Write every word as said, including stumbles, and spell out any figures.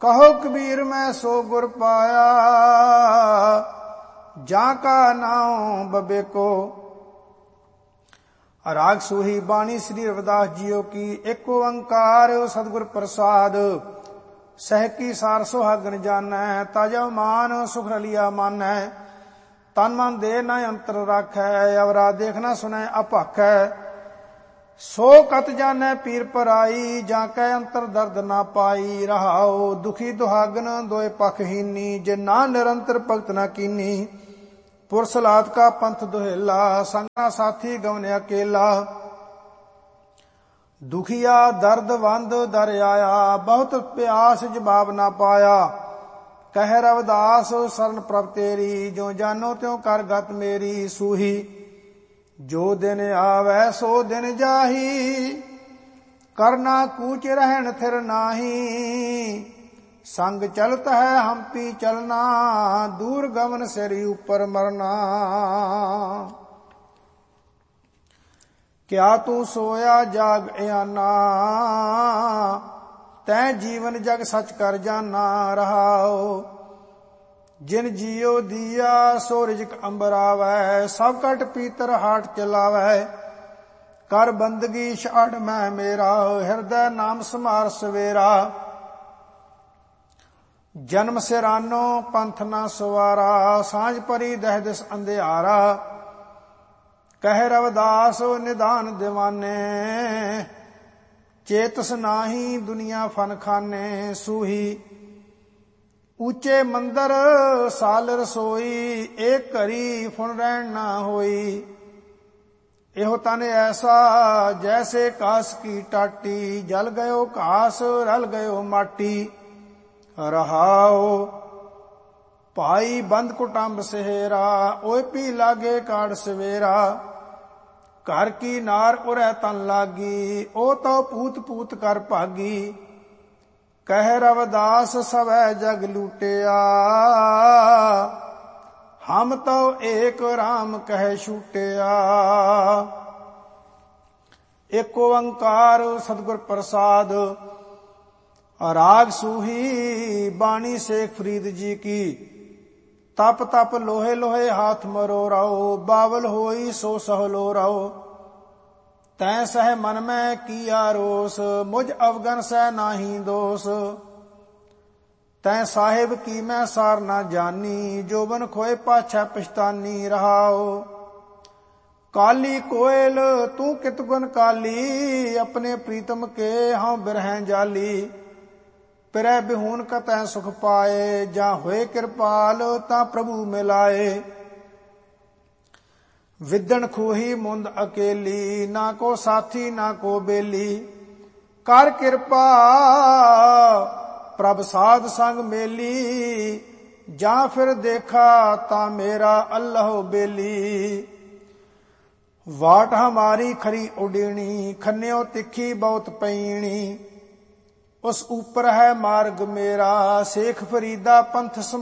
कहो कबीर मैं सो गुर पाया, जाका नाम बबे को। राग सूही बाणी श्री रविदास जीओ की। एक ओंकार सतगुर प्रसाद, सह की सार सुहागन जानै। ताजा मान सुख रलिया मानै, तन मन दे न अंतर राखै। अवरा देखना सुनै अभाखै, सो कत जानै पीर पराई। जाकै अंतर दर्द ना पाई। रहाओ दुखी दुहागन दोए पखहीनी, जे ना निरंतर भगत ना कीनी। पुरसलाद का पंथ दुहेला, संगना साथी गवन अकेला। दुखिया दर्द वंद दर आया, बहुत प्यास जवाब ना पाया। कह रविदास शरण प्रभ तेरी, जो जानो त्यों कर गत मेरी। सूही जो दिन आवे सो दिन जाही, करना कूच रहन थिर नाही। संग चलत है हम्पी चलना, दूर गमन सिरी ऊपर मरना। क्या तू सोया जाग अयाना, तै जीवन जग सच कर जाना। रहाओ जिन जियो दिया सो रिजक अंबरावै, सब कट पीतर हाट चलावै। कर बंदगी छाड़ मैं मेरा, हृदय नाम समार सवेरा। जन्म सिरानो पंथ ना सवारा, सांझ परी दह दिस अंधियारा। कह रविदास निदान दीवाने, चेतस नाही दुनिया फन खाने। सूही ऊंचे मंदर साल रसोई, एक घरी फुन रहन ना होई। एहो तन ऐसा जैसे कास की टाटी, जल गयो घास रल गयो माटी। रहाओ भाई बंद कुटुंब सहेरा, ओए पी लागे काड़ सवेरा। घर की नार उरै तन लागी, ओ तो पूत पूत कर भागी। कह रविदास सवै जग लूटिया, हम तो एक राम कह छूटिया। एक ओंकार सतगुर प्रसाद। राग सूही बाणी शेख फरीद जी की। तप तप लोहे लोहे हाथ मरो राओ, बावल होई सो सहलो राओ। तै सह मन में किया रोस, मुझ अवगन सह नाही दोष। तै साहिब की मैं सार ना जानी, जोबन खोए पाछै पछतानी। रहाओ काली कोयल तू कित गुन काली, अपने प्रीतम के हाँ बिरह जाली। पिरै बिहून कतै सुख पाए, जा होए कृपाल ता प्रभु मिलाए। विदन खोही मुंद अकेली, ना को साथी ना को बेली। कर कृपा प्रभ साध संग मेली, जा फिर देखा ता मेरा अल्लाह बेली। वाट हमारी खरी उडीणी, खन्यो तिखी बहुत पैणी। उस ऊपर है मार्ग मेरा, शेख फरीदा पंथ